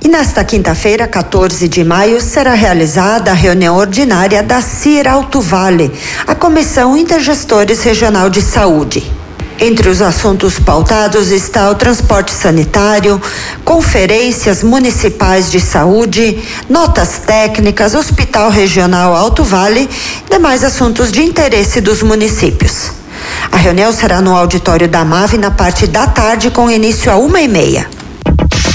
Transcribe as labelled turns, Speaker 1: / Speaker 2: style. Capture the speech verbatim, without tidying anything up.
Speaker 1: E nesta quinta-feira, quatorze de maio, será realizada a reunião ordinária da C I R Alto Vale, a Comissão Intergestores Regional de Saúde. Entre os assuntos pautados está o transporte sanitário, conferências municipais de saúde, notas técnicas, Hospital Regional Alto Vale e demais assuntos de interesse dos municípios. A reunião será no auditório da M A V na parte da tarde, com início a uma e meia.